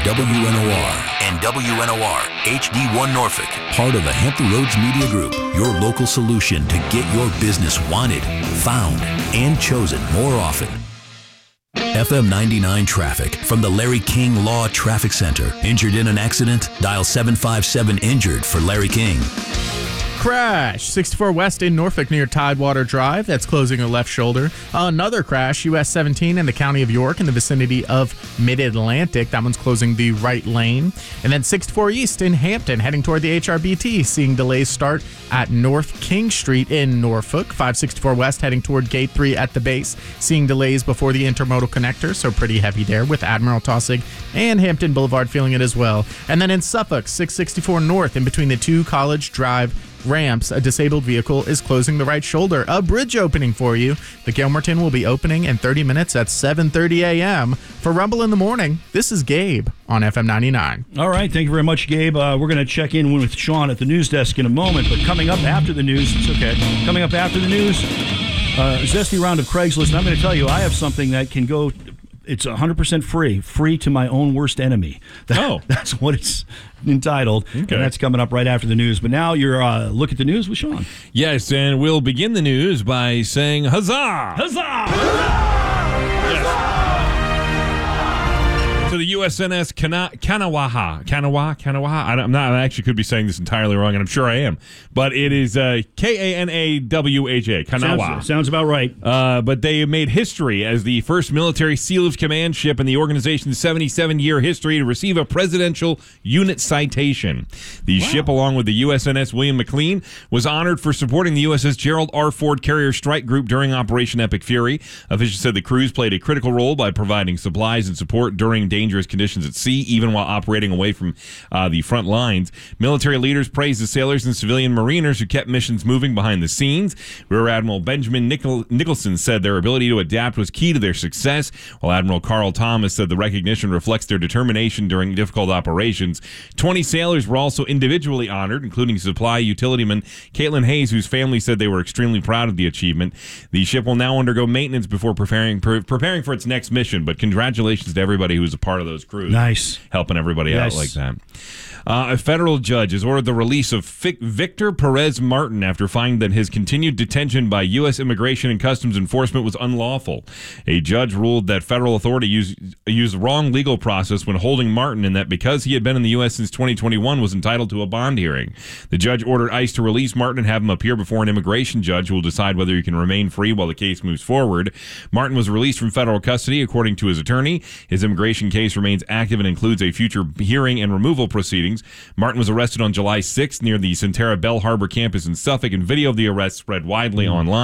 WNOR and WNOR HD1 Norfolk. Part of the Hampton Roads Media Group. Your local solution to get your business wanted, found, and chosen more often. FM 99 traffic from the Larry King Law Traffic Center. Injured in an accident? Dial 757-INJURED for Larry King. Crash, 64 West in Norfolk near Tidewater Drive. That's closing a left shoulder. Another crash, US 17 in the county of York in the vicinity of Mid-Atlantic. That one's closing the right lane. And then 64 East in Hampton heading toward the HRBT. Seeing delays start at North King Street in Norfolk. 564 West heading toward Gate 3 at the base. Seeing delays before the intermodal connector, so pretty heavy there with Admiral Taussig and Hampton Boulevard feeling it as well. And then in Suffolk, 664 North in between the two College Drive ramps, a disabled vehicle is closing the right shoulder. A bridge opening for you. The Gilmerton will be opening in 30 minutes at 7:30 a.m. For Rumble in the Morning, this is Gabe on FM 99. All right, thank you very much, Gabe. We're going to check in with Sean at the news desk in a moment, but coming up after the news, it's okay. Coming up after the news, zesty round of Craigslist, and I'm going to tell you, I have something that can go... It's 100% free to my own worst enemy. That's what it's entitled, and that's coming up right after the news. But now you're look at the news with Sean. Yes, and we'll begin the news by saying huzzah! Huzzah! Yes. To the USNS Kanawha. I actually could be saying this entirely wrong, and I'm sure I am. But it is Kanawha. Kanawha. Sounds about right. But they made history as the first military Seal of Command ship in the organization's 77-year history to receive a presidential unit citation. The ship, along with the USNS William McLean, was honored for supporting the USS Gerald R. Ford Carrier Strike Group during Operation Epic Fury. Officials said the crews played a critical role by providing supplies and support during dangerous conditions at sea, even while operating away from the front lines. Military leaders praised the sailors and civilian mariners who kept missions moving behind the scenes. Rear Admiral Benjamin Nicholson said their ability to adapt was key to their success, while Admiral Carl Thomas said the recognition reflects their determination during difficult operations. 20 sailors were also individually honored, including supply utilityman Caitlin Hayes, whose family said they were extremely proud of the achievement. The ship will now undergo maintenance before preparing for its next mission, but congratulations to everybody who was a part of those crews. Nice. Helping everybody out like that. A federal judge has ordered the release of Victor Perez Martin after finding that his continued detention by U.S. Immigration and Customs Enforcement was unlawful. A judge ruled that federal authority used the wrong legal process when holding Martin, and that because he had been in the U.S. since 2021 was entitled to a bond hearing. The judge ordered ICE to release Martin and have him appear before an immigration judge who will decide whether he can remain free while the case moves forward. Martin was released from federal custody, according to his attorney. His immigration case remains active and includes a future hearing and removal proceedings. Martin was arrested on July 6th near the Centera Bell Harbor campus in Suffolk, and video of the arrest spread widely online.